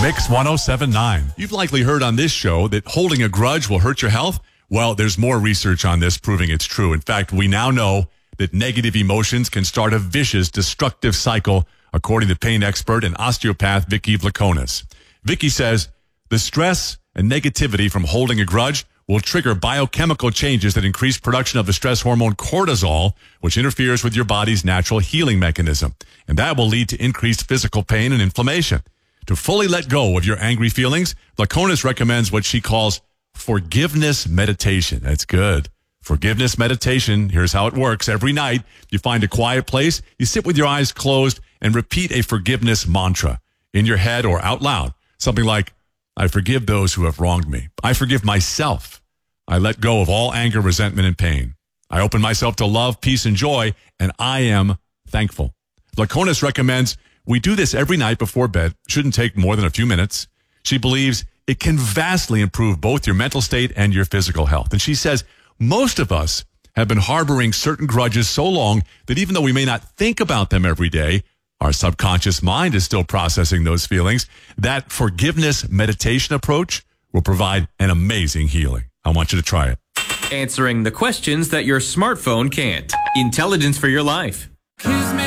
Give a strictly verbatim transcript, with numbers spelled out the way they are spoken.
Mix one oh seven point nine. You've likely heard on this show that holding a grudge will hurt your health. Well, there's more research on this proving it's true. In fact, we now know that negative emotions can start a vicious, destructive cycle, according to pain expert and osteopath Vicky Vlachonis. Vicky says the stress and negativity from holding a grudge will trigger biochemical changes that increase production of the stress hormone cortisol, which interferes with your body's natural healing mechanism. And that will lead to increased physical pain and inflammation. To fully let go of your angry feelings, Vlachonis recommends what she calls forgiveness meditation. That's good. Forgiveness meditation, here's how it works. Every night, you find a quiet place, you sit with your eyes closed, and repeat a forgiveness mantra in your head or out loud. Something like, I forgive those who have wronged me. I forgive myself. I let go of all anger, resentment, and pain. I open myself to love, peace, and joy, and I am thankful. Vlachonis recommends we do this every night before bed. Shouldn't take more than a few minutes. She believes it can vastly improve both your mental state and your physical health. And she says most of us have been harboring certain grudges so long that even though we may not think about them every day, our subconscious mind is still processing those feelings. That forgiveness meditation approach will provide an amazing healing. I want you to try it. Answering the questions that your smartphone can't. Intelligence for your life.